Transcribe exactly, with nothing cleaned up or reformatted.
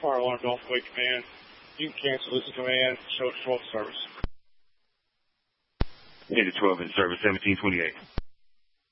Fire alarm don't wake command. You can cancel this command. Show it twelve service. Data twelve in service, seventeen twenty-eight.